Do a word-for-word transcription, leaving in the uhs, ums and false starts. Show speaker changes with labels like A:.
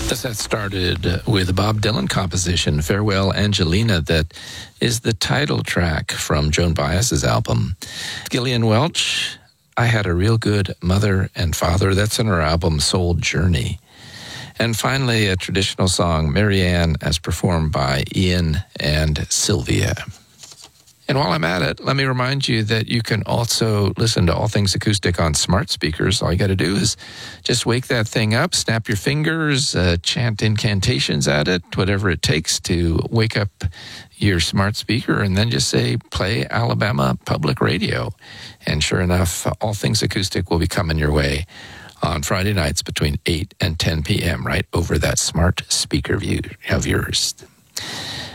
A: The set started with a Bob Dylan composition, Farewell Angelina, that is the title track from Joan Baez's album. Gillian Welch, I Had a Real Good Mother and Father, that's in her album Soul Journey. And finally, a traditional song, Marianne, as performed by Ian and Sylvia. And while I'm at it, let me remind you that you can also listen to All Things Acoustic on smart speakers. All you got to do is just wake that thing up, snap your fingers, uh, chant incantations at it, whatever it takes to wake up your smart speaker, and then just say, play Alabama Public Radio. And sure enough, All Things Acoustic will be coming your way on Friday nights between eight and ten p.m. right over that smart speaker view of yours.